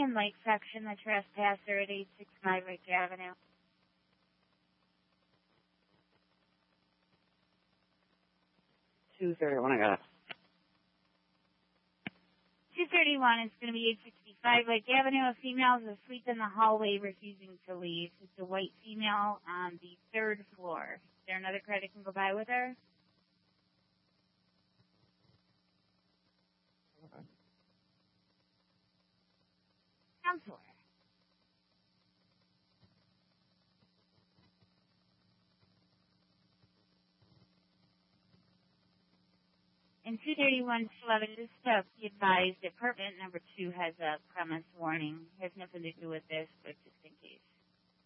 and Lake section, the trespasser at 865 Lake Avenue. 231, I got it. 231 is going to be 865 Lake Avenue. A female is asleep in the hallway refusing to leave. It's a white female on the 3rd floor. Is there another car that can go by with her? Okay. Counselor. In 231 Slevin, just be advised, apartment number 2 has a premise warning. It has nothing to do with this, but just in case.